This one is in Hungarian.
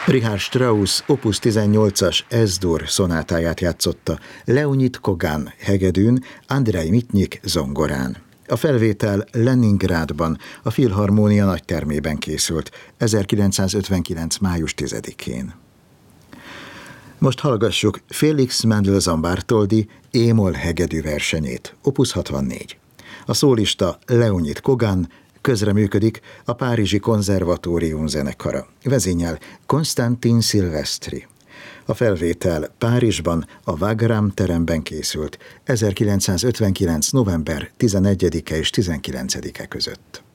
Richard Strauss opus 18-as Es-dur szonátáját játszotta Leonid Kogan hegedűn, Andrej Mitnyik zongorán. A felvétel Leningrádban, a Filharmónia nagytermében készült 1959. május 10-én. Most hallgassuk Félix Mendelssohn Bartholdy é-moll hegedű versenyét, opus 64. A szólista Leonid Kogan, közreműködik a Párizsi Konzervatórium zenekara. Vezényel Konstantin Szilvesztri. A felvétel Párizsban, a Wagram teremben készült 1959. november 11-e és 19-e között.